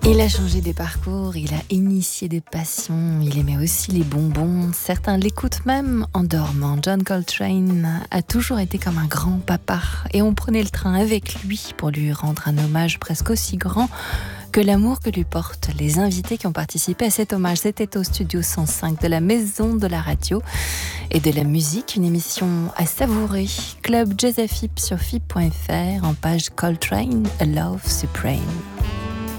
Il a changé des parcours, il a initié des passions, il aimait aussi les bonbons. Certains l'écoutent même en dormant. John Coltrane a toujours été comme un grand papa et on prenait le train avec lui pour lui rendre un hommage presque aussi grand que l'amour que lui portent les invités qui ont participé à cet hommage. C'était au studio 105 de la Maison de la Radio et de la Musique, une émission à savourer. Club Jazz à FIP sur FIP.fr en page Coltrane, A Love Supreme.